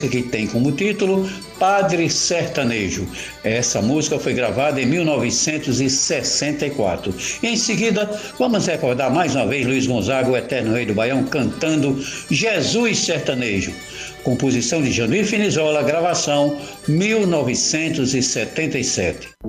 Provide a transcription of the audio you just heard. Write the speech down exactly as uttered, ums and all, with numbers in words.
que tem como título Padre Sertanejo. Essa música foi gravada em mil novecentos e sessenta e quatro. E em seguida, vamos recordar mais uma vez Luiz Gonzaga, o eterno rei do Baião, cantando Jesus Sertanejo. Composição de Januir Finizola, gravação mil novecentos e setenta e sete.